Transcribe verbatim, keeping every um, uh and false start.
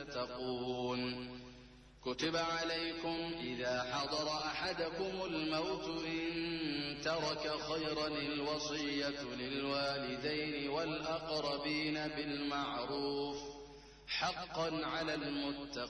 تتقون. كتب عليكم إذا حضر أحدكم الموت إن ترك خيرا الوصية للوالدين والأقربين بالمعروف حقا على المتقين.